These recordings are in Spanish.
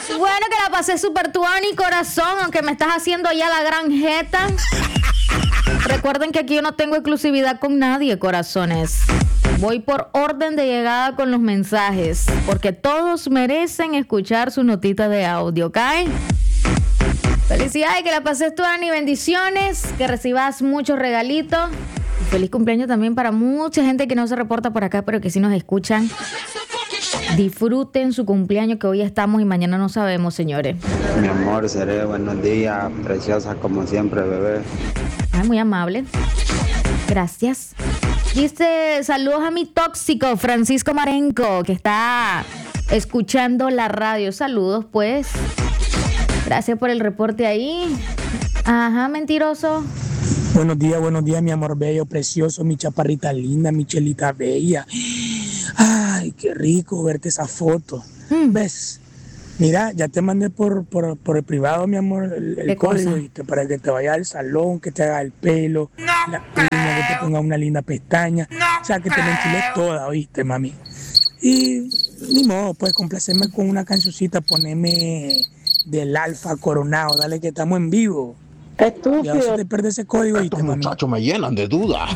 Bueno, que la pasé súper tuani, corazón, aunque me estás haciendo ya la gran jeta. Recuerden que aquí yo no tengo exclusividad con nadie, corazones. Voy por orden de llegada con los mensajes, porque todos merecen escuchar su notita de audio, ¿ok? Felicidades, que la pases tuani, bendiciones, que recibas muchos regalitos. Y feliz cumpleaños también para mucha gente que no se reporta por acá, pero que sí nos escuchan. Disfruten su cumpleaños, que hoy estamos y mañana no sabemos, señores. Mi amor, seré buenos días, preciosa como siempre, bebé. Ay, muy amable. Gracias. Dice, saludos a mi tóxico, Francisco Marenco, que está escuchando la radio. Saludos, pues. Gracias por el reporte ahí. Ajá, mentiroso. Buenos días, mi amor bello, precioso, mi chaparrita linda, mi chelita bella. Ay, qué rico verte esa foto. ¿Ves? Mira, ya te mandé por el privado, mi amor, el código para que te vayas al salón, que te haga el pelo, la uña, que te ponga una linda pestaña. O sea, que te la enchiles toda, ¿oíste, mami? Y ni modo, puedes complacerme con una cancioncita, poneme del Alfa Coronado, dale que estamos en vivo. Estúpido. Ya se te pierde ese código. Estos muchachos me llenan de dudas.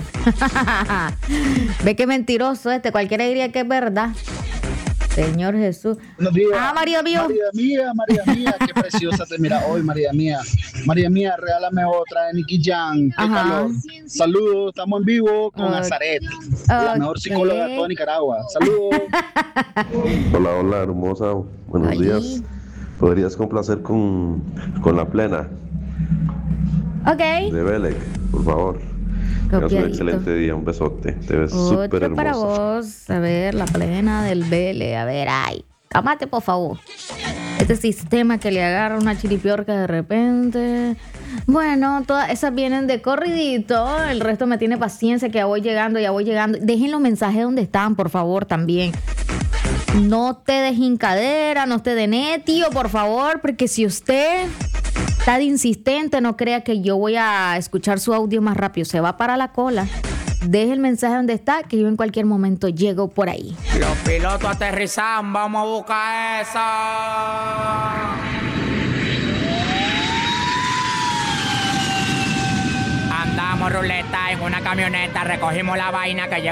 Ve qué mentiroso cualquiera diría que es verdad. Señor Jesús. Buenos días. María mío. María mía, qué preciosa te mira hoy, María mía. María mía, regálame otra de Nicky Jam. Qué calor. Saludos, estamos en vivo con Nazaret, la mejor psicóloga de toda Nicaragua. Saludos. Hola, hermosa. Buenos días. ¿Podrías complacer con la plena? Ok. De Belek, por favor. Tengas un excelente día, un besote. Te ves súper hermosa. Para vos, a ver, la plena del Vele, a ver, ay, cámate por favor. Este sistema que le agarra una chiripiorca de repente. Bueno, todas esas vienen de corridito, el resto me tiene paciencia que ya voy llegando. Dejen los mensajes donde están, por favor, también. No te dejen cadera, no te den etio, por favor, porque si usted está de insistente, no crea que yo voy a escuchar su audio más rápido. Se va para la cola. Deje el mensaje donde está, que yo en cualquier momento llego por ahí. Los pilotos aterrizan, vamos a buscar esa. Andamos ruleta en una camioneta, recogimos la vaina que